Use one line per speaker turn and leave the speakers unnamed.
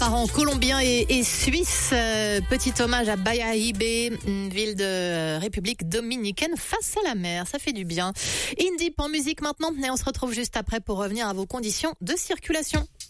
parents colombiens et suisses. Petit hommage à Bayahibe, une ville de République dominicaine face à la mer. Ça fait du bien. Indie en musique maintenant. Et on se retrouve juste après pour revenir à vos conditions de circulation.